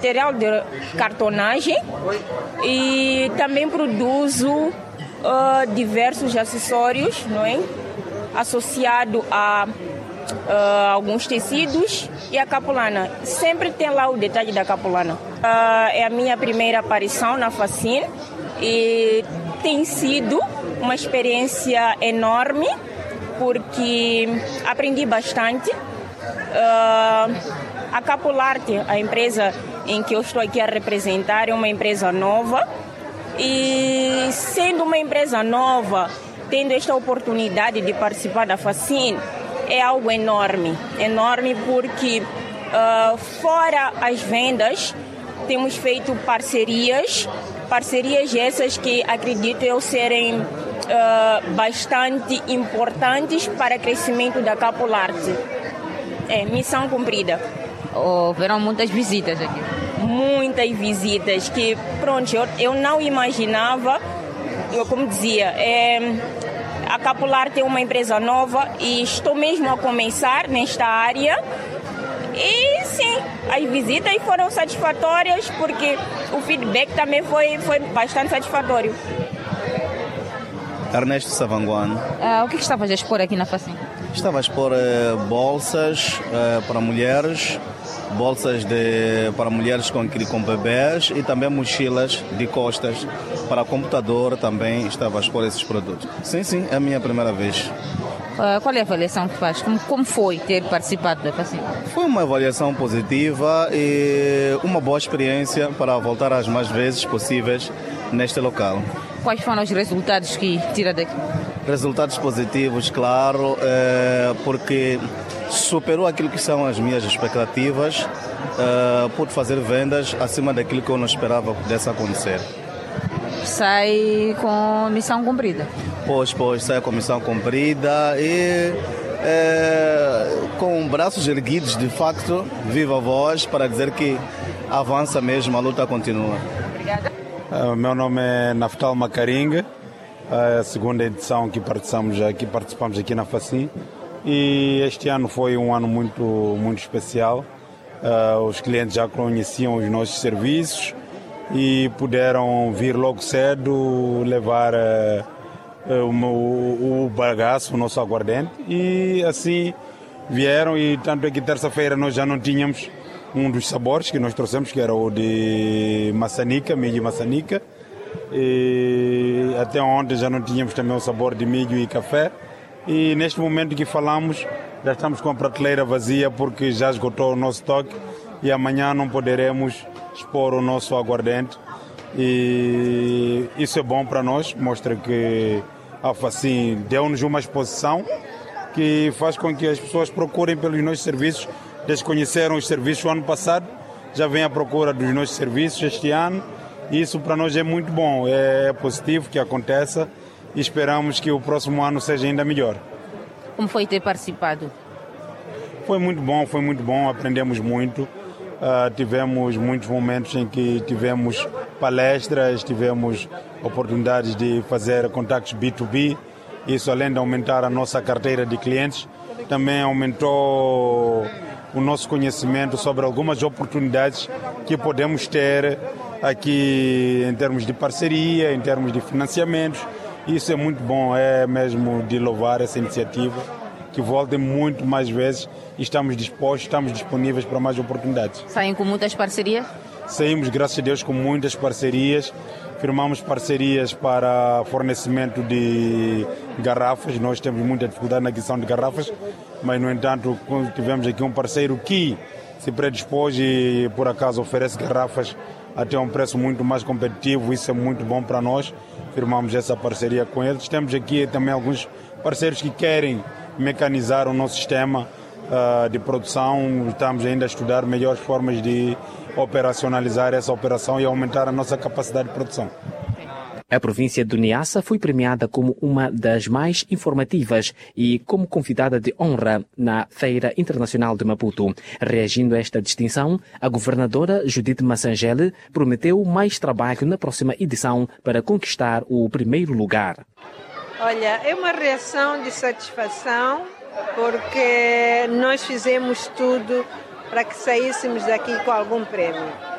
Material de cartonagem e também produzo diversos acessórios, não é? Associado a alguns tecidos e a capulana. Sempre tem lá o detalhe da capulana. É a minha primeira aparição na Facine e tem sido uma experiência enorme porque aprendi bastante. A Capularte, a empresa em que eu estou aqui a representar, é uma empresa nova e sendo uma empresa nova, tendo esta oportunidade de participar da Facine, é algo enorme porque fora as vendas, temos feito parcerias essas que acredito eu serem bastante importantes para o crescimento da Capularte. Missão cumprida. Houveram muitas visitas aqui. Muitas visitas que, pronto, eu não imaginava, como dizia, a Capularte é uma empresa nova e estou mesmo a começar nesta área. E sim, as visitas foram satisfatórias porque o feedback também foi bastante satisfatório. Ernesto Savanguano. O que estavas a expor aqui na Facine? Estava a expor bolsas para mulheres, bolsas para mulheres com bebês e também mochilas de costas para computador, também estava a expor esses produtos. Sim, é a minha primeira vez. Qual é a avaliação que faz? Como foi ter participado da Facine? Foi uma avaliação positiva e uma boa experiência para voltar as mais vezes possíveis neste local. Quais foram os resultados que tira daqui? Resultados positivos, claro, porque superou aquilo que são as minhas expectativas, pude fazer vendas acima daquilo que eu não esperava pudesse acontecer. Sai com missão cumprida? Pois, sai com missão cumprida e com braços erguidos, de facto, viva a voz para dizer que avança mesmo, a luta continua. Obrigada. Meu nome é Naftal Macaringa, é a segunda edição que participamos aqui na Facine e este ano foi um ano muito especial. Os clientes já conheciam os nossos serviços e puderam vir logo cedo levar o bagaço, o nosso aguardente, e assim vieram. E tanto é que terça-feira nós já não tínhamos um dos sabores que nós trouxemos, que era o de maçanica, milho e maçanica, e até ontem já não tínhamos também o sabor de milho e café, e neste momento que falamos já estamos com a prateleira vazia porque já esgotou o nosso estoque e amanhã não poderemos expor o nosso aguardente, e isso é bom para nós, mostra que a Facine deu-nos uma exposição que faz com que as pessoas procurem pelos nossos serviços. Desconheceram os serviços o ano passado, já vem à procura dos nossos serviços este ano, e isso para nós é muito bom, é positivo que aconteça e esperamos que o próximo ano seja ainda melhor. Como foi ter participado? Foi muito bom, aprendemos muito. Tivemos muitos momentos em que tivemos palestras, tivemos oportunidades de fazer contactos B2B. Isso, além de aumentar a nossa carteira de clientes, também aumentou o nosso conhecimento sobre algumas oportunidades que podemos ter aqui em termos de parceria, em termos de financiamentos. Isso é muito bom, é mesmo de louvar essa iniciativa, que voltem muito mais vezes, e estamos dispostos, estamos disponíveis para mais oportunidades. Saem com muitas parcerias? Saímos, graças a Deus, com muitas parcerias. Firmamos parcerias para fornecimento de garrafas. Nós temos muita dificuldade na aquisição de garrafas, mas, no entanto, tivemos aqui um parceiro que se predispôs e, por acaso, oferece garrafas até um preço muito mais competitivo. Isso é muito bom para nós. Firmamos essa parceria com eles. Temos aqui também alguns parceiros que querem mecanizar o nosso sistema de produção. Estamos ainda a estudar melhores formas de operacionalizar essa operação e aumentar a nossa capacidade de produção. A província do Niassa foi premiada como uma das mais informativas e como convidada de honra na Feira Internacional de Maputo. Reagindo a esta distinção, a governadora Judith Massangele prometeu mais trabalho na próxima edição para conquistar o primeiro lugar. Olha, é uma reação de satisfação porque nós fizemos tudo para que saíssemos daqui com algum prêmio.